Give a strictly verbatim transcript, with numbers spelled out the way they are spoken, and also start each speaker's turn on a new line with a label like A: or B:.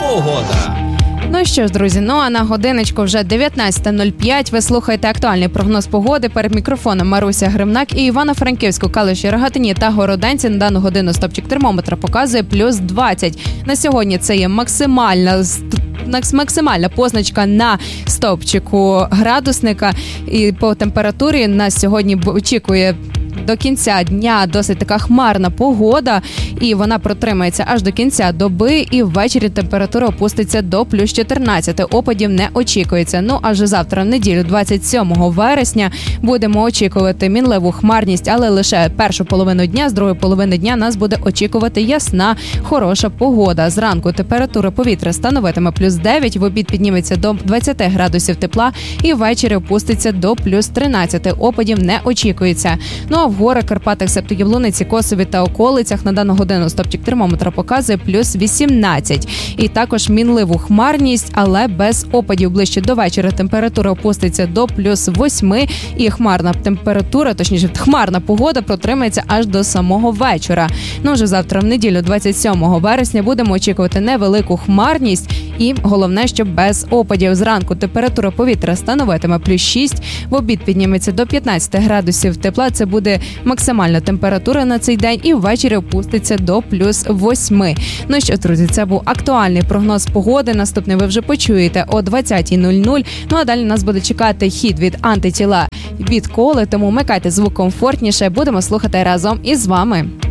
A: погода.
B: Ну що ж, друзі, ну а на годиночку вже дев'ятнадцята нуль п'ять. Ви слухаєте актуальний прогноз погоди. Перед мікрофоном Маруся Гримнак і Івано-Франківську, Калуші, Рогатині та Городенці. На дану годину стопчик термометра показує плюс двадцять. На сьогодні це є максимальна максимальна позначка на стовпчику градусника. І по температурі нас сьогодні очікує до кінця дня досить така хмарна погода, і вона протримається аж до кінця доби, і ввечері температура опуститься до плюс чотирнадцять. Опадів не очікується. Ну, аж завтра, в неділю, двадцять сьомого вересня, будемо очікувати мінливу хмарність, але лише першу половину дня, з другої половини дня нас буде очікувати ясна, хороша погода. Зранку температура повітря становитиме плюс дев'ять, в обід підніметься до двадцять градусів тепла, і ввечері опуститься до плюс тринадцять. Опадів не очікується. Ну, а в горах, Карпатах, Септогів-Луниці, Косові та околицях на дану годину стопчик термометра показує плюс вісімнадцять. І також мінливу хмарність, але без опадів. Ближче до вечора температура опуститься до плюс восьми, і хмарна температура, точніше, хмарна погода протримається аж до самого вечора. Ну, вже завтра в неділю, двадцять сьомого вересня, будемо очікувати невелику хмарність, і головне, що без опадів. Зранку температура повітря становитиме плюс шість, в обід підніметься до п'ятнадцять градусів тепла. Це буде максимальна температура на цей день, і ввечері опуститься до плюс восьми. Ну що, друзі, це був актуальний прогноз погоди. Наступний ви вже почуєте о двадцятій нуль нуль. Ну а далі нас буде чекати хід від антитіла від Коли, тому вмикайте звук комфортніше. Будемо слухати разом із вами.